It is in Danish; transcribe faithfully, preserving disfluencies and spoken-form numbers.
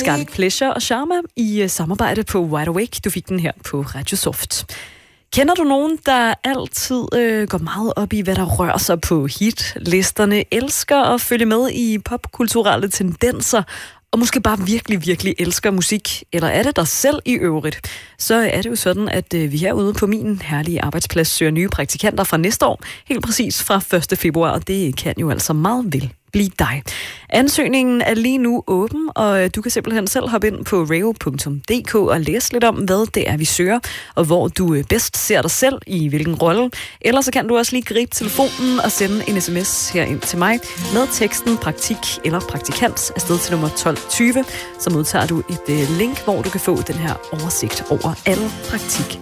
Scarlet Pleasure og Sharma i samarbejde på Wide Awake. Du fik den her på Radio Soft. Kender du nogen, der altid øh, går meget op i, hvad der rører sig på hitlisterne, elsker at følge med i popkulturelle tendenser, og måske bare virkelig, virkelig elsker musik, eller er det dig selv i øvrigt, så er det jo sådan, at øh, vi herude på min herlige arbejdsplads søger nye praktikanter fra næste år, helt præcis fra første februar, og det kan jo altså meget vel blive dig. Ansøgningen er lige nu åben, og du kan simpelthen selv hoppe ind på reo punktum d k og læse lidt om, hvad det er, vi søger, og hvor du bedst ser dig selv i hvilken rolle. Ellers så kan du også lige gribe telefonen og sende en sms her ind til mig med teksten praktik eller praktikant afsted til nummer tolv tyve. Så modtager du et link, hvor du kan få den her oversigt over alle praktik